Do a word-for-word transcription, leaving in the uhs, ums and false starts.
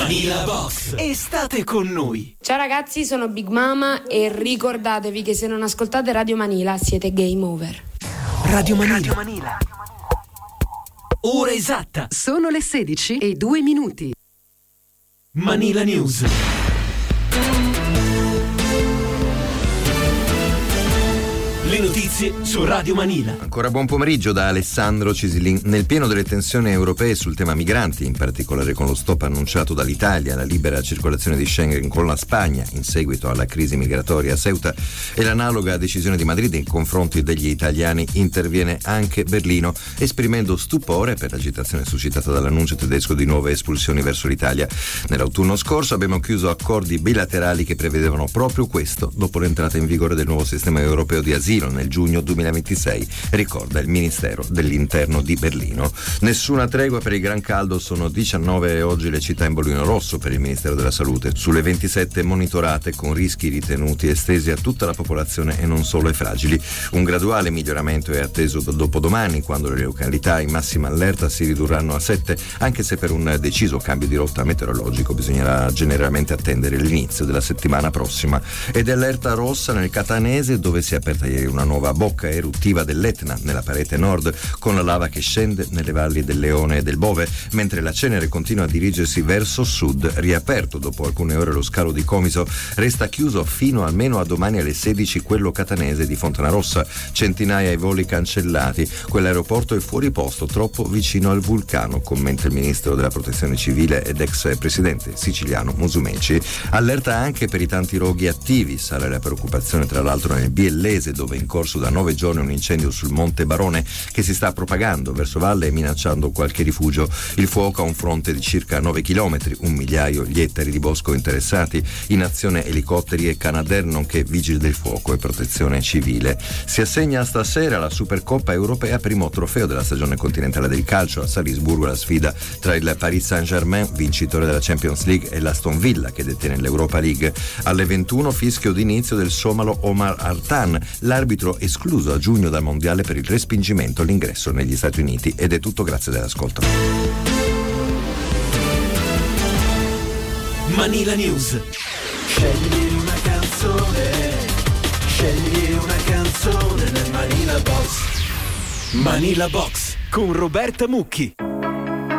Manila Box, estate con noi. Ciao ragazzi, sono Big Mama e ricordatevi che se non ascoltate Radio Manila siete game over. Radio Manila. Radio Manila. Ora esatta. Sono le sedici e due minuti. Manila News. Le notizie su Radio Manila. Ancora buon pomeriggio da Alessandro Cisilin. Nel pieno delle tensioni europee sul tema migranti, in particolare con lo stop annunciato dall'Italia alla libera circolazione di Schengen con la Spagna in seguito alla crisi migratoria a Ceuta e l'analoga decisione di Madrid nei confronti degli italiani, interviene anche Berlino, esprimendo stupore per l'agitazione suscitata dall'annuncio tedesco di nuove espulsioni verso l'Italia. Nell'autunno scorso abbiamo chiuso accordi bilaterali che prevedevano proprio questo, dopo l'entrata in vigore del nuovo sistema europeo di asilo nel giugno duemilaventisei, ricorda il Ministero dell'Interno di Berlino. Nessuna tregua per il gran caldo, sono diciannove oggi le città in bollino rosso per il Ministero della Salute, sulle ventisette monitorate con rischi ritenuti estesi a tutta la popolazione e non solo ai fragili. Un graduale miglioramento è atteso da dopodomani, quando le località in massima allerta si ridurranno a sette, anche se per un deciso cambio di rotta meteorologico bisognerà generalmente attendere l'inizio della settimana prossima. Ed è allerta rossa nel Catanese, dove si è aperta ieri una nuova bocca eruttiva dell'Etna nella parete nord, con la lava che scende nelle valli del Leone e del Bove, mentre la cenere continua a dirigersi verso sud. Riaperto dopo alcune ore lo scalo di Comiso, resta chiuso fino almeno a domani alle sedici quello catanese di Fontanarossa, centinaia i voli cancellati, quell'aeroporto è fuori posto, troppo vicino al vulcano, commenta il ministro della protezione civile ed ex presidente siciliano Musumeci. Allerta anche per i tanti roghi attivi, sale la preoccupazione tra l'altro nel Biellese, dove in corso da nove giorni un incendio sul Monte Barone che si sta propagando verso valle e minacciando qualche rifugio. Il fuoco ha un fronte di circa nove chilometri, un migliaio gli ettari di bosco interessati, in azione elicotteri e Canadair, nonché vigili del fuoco e protezione civile. Si assegna stasera la Supercoppa europea, primo trofeo della stagione continentale del calcio. A Salisburgo la sfida tra il Paris Saint-Germain, vincitore della Champions League, e l'Aston Villa, che detiene l'Europa League. Alle ventuno fischio d'inizio del somalo Omar Artan, l'arbitro escluso a giugno dal mondiale per il respingimento all'ingresso negli Stati Uniti. Ed è tutto, grazie dell'ascolto. Manila News. Scegli una canzone, scegli una canzone nel Manila Box. Manila Box con Roberta Mucchi.